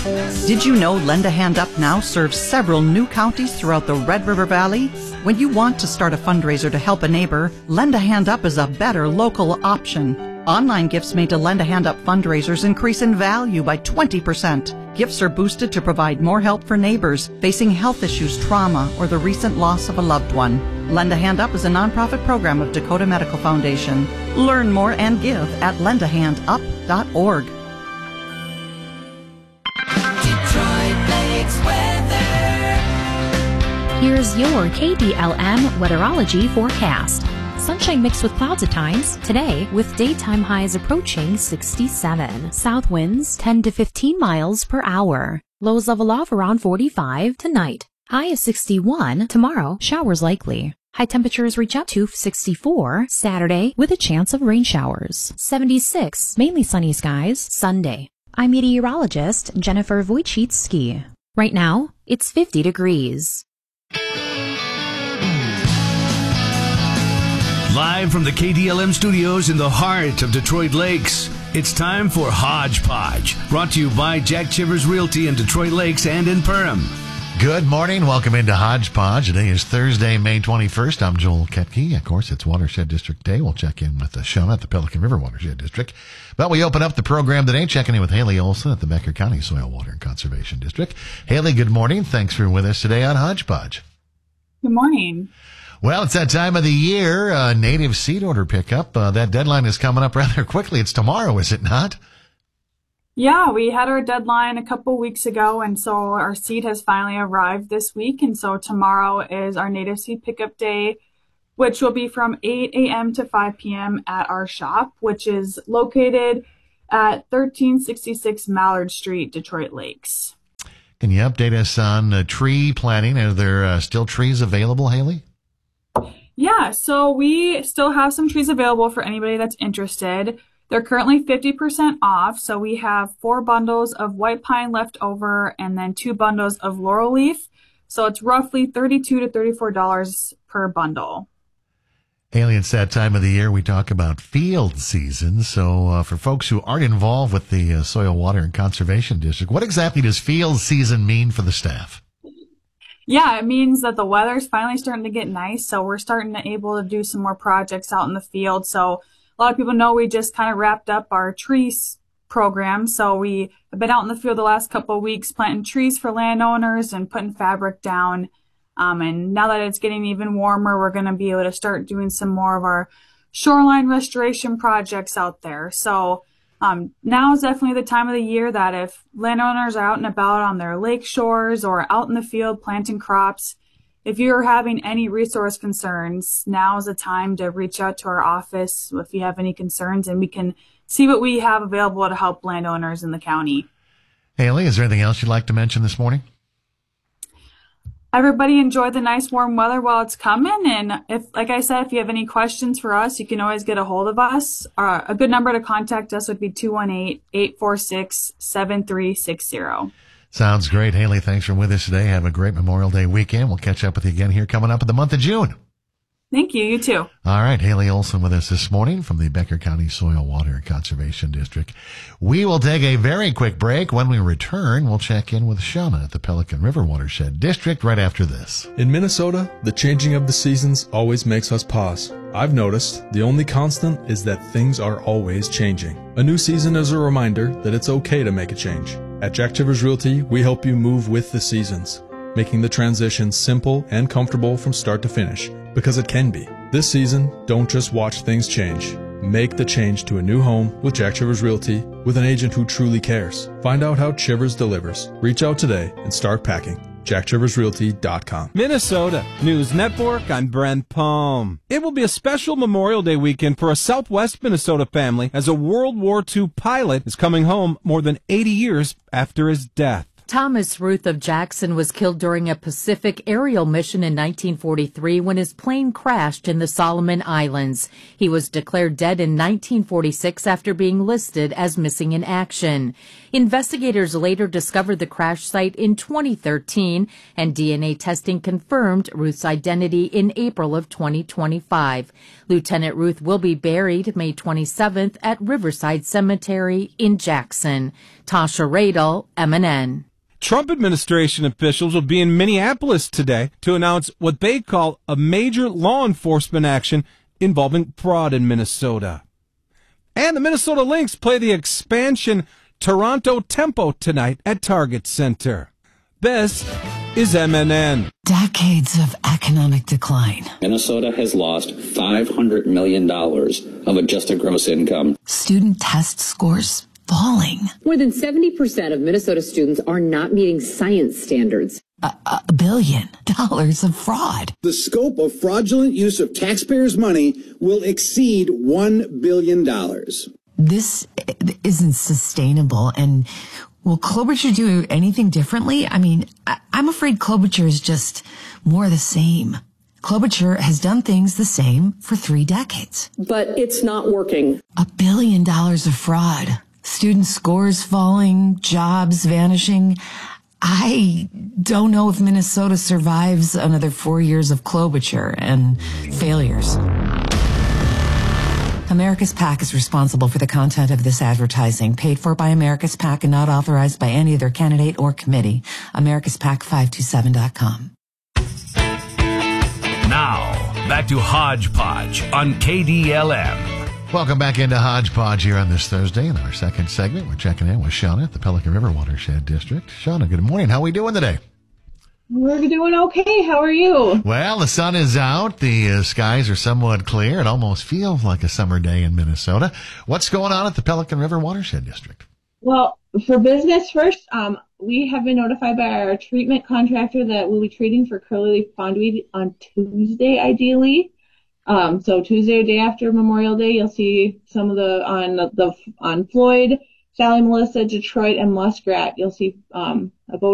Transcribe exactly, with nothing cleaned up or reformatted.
Did you know Lend a Hand Up now serves several new counties throughout the Red River Valley? When you want to start a fundraiser to help a neighbor, Lend a Hand Up is a better local option. Online gifts made to Lend a Hand Up fundraisers increase in value by twenty percent. Gifts are boosted to provide more help for neighbors facing health issues, trauma, or the recent loss of a loved one. Lend a Hand Up is a nonprofit program of Dakota Medical Foundation. Learn more and give at lend a hand up dot org. Here's your K D L M weatherology forecast. Sunshine mixed with clouds at times today, with daytime highs approaching sixty-seven. South winds ten to fifteen miles per hour. Lows level off around forty-five tonight. High is sixty-one. Tomorrow, showers likely. High temperatures reach up to sixty-four Saturday with a chance of rain showers. seventy-six, mainly sunny skies Sunday. I'm meteorologist Jennifer Wojcicki. Right now, it's fifty degrees. Live from the K D L M studios in the heart of Detroit Lakes, it's time for Hodgepodge, brought to you by Jack Chivers Realty in Detroit Lakes and in Perham. Good morning. Welcome into Hodgepodge. Today is Thursday, May twenty-first. I'm Joel Ketke. Of course, it's Watershed District Day. We'll check in with Shauna at the Pelican River Watershed District. But we open up the program today checking in with Haley Olson at the Becker County Soil, Water, and Conservation District. Haley, good morning. Thanks for with us today on Hodgepodge. Good morning. Well, it's that time of the year, uh, native seed order pickup. Uh, that deadline is coming up rather quickly. It's tomorrow, is it not? Yeah, we had our deadline a couple weeks ago, and so our seed has finally arrived this week. And so tomorrow is our native seed pickup day, which will be from eight a.m. to five p.m. at our shop, which is located at thirteen sixty-six Mallard Street, Detroit Lakes. Can you update us on uh, tree planting? Are there uh, still trees available, Haley? Yeah, so we still have some trees available for anybody that's interested. They're currently fifty percent off, so we have four bundles of white pine left over and then two bundles of laurel leaf. So it's roughly thirty-two to thirty-four dollars per bundle. Haley, it's that time of the year we talk about field season. So uh, for folks who aren't involved with the uh, Soil, Water, and Conservation District, what exactly does field season mean for the staff? Yeah, it means that the weather's finally starting to get nice, so we're starting to able to do some more projects out in the field. So a lot of people know we just kind of wrapped up our trees program, so we have been out in the field the last couple of weeks planting trees for landowners and putting fabric down. Um, and now that it's getting even warmer, we're going to be able to start doing some more of our shoreline restoration projects out there. So Um, now is definitely the time of the year that if landowners are out and about on their lake shores or out in the field planting crops, if you're having any resource concerns, now is the time to reach out to our office if you have any concerns, and we can see what we have available to help landowners in the county. Haley, is there anything else you'd like to mention this morning? Everybody enjoy the nice warm weather while it's coming. And if, like I said, if you have any questions for us, you can always get a hold of us. Uh, a good number to contact us would be two one eight, eight four six, seven three six zero. Sounds great. Haley, thanks for with us today. Have a great Memorial Day weekend. We'll catch up with you again here coming up in the month of June. Thank you. You too. All right. Haley Olson with us this morning from the Becker County Soil, Water, and Conservation District. We will take a very quick break. When we return, we'll check in with Shauna at the Pelican River Watershed District right after this. In Minnesota, the changing of the seasons always makes us pause. I've noticed the only constant is that things are always changing. A new season is a reminder that it's okay to make a change. At Jack Chivers Realty, we help you move with the seasons, making the transition simple and comfortable from start to finish, because it can be. This season, don't just watch things change. Make the change to a new home with Jack Chivers Realty with an agent who truly cares. Find out how Chivers delivers. Reach out today and start packing. jack chivers realty dot com. Minnesota News Network, I'm Brent Palm. It will be a special Memorial Day weekend for a Southwest Minnesota family as a World War Two pilot is coming home more than eighty years after his death. Thomas Ruth of Jackson was killed during a Pacific aerial mission in nineteen forty-three when his plane crashed in the Solomon Islands. He was declared dead in nineteen forty-six after being listed as missing in action. Investigators later discovered the crash site in twenty thirteen, and D N A testing confirmed Ruth's identity in April of twenty twenty-five. Lieutenant Ruth will be buried May twenty-seventh at Riverside Cemetery in Jackson. Tasha Radel, M N N. Trump administration officials will be in Minneapolis today to announce what they call a major law enforcement action involving fraud in Minnesota. And the Minnesota Lynx play the expansion Toronto Tempo tonight at Target Center. This is M N N. Decades of economic decline. Minnesota has lost five hundred million dollars of adjusted gross income. Student test scores falling. More than seventy percent of Minnesota students are not meeting science standards. A, a billion dollars of fraud. The scope of fraudulent use of taxpayers' money will exceed one billion dollars. This isn't sustainable. And will Klobuchar do anything differently? I mean, I, I'm afraid Klobuchar is just more the same. Klobuchar has done things the same for three decades. But it's not working. A billion dollars of fraud. Student scores falling, jobs vanishing. I don't know if Minnesota survives another four years of Klobuchar and failures. America's PAC is responsible for the content of this advertising, paid for by America's PAC and not authorized by any other candidate or committee. America's PAC five two seven dot com. Now, back to Hodgepodge on K D L M. Welcome back into Hodgepodge here on this Thursday. In our second segment, we're checking in with Shauna at the Pelican River Watershed District. Shauna, good morning. How are we doing today? We're doing okay. How are you? Well, the sun is out. The uh, skies are somewhat clear. It almost feels like a summer day in Minnesota. What's going on at the Pelican River Watershed District? Well, for business first, um, we have been notified by our treatment contractor that we'll be treating for curly leaf pondweed on Tuesday, ideally. Um, so Tuesday, day after Memorial Day, you'll see some of the on the on Floyd, Sally, Melissa, Detroit, and Muskrat. You'll see um, about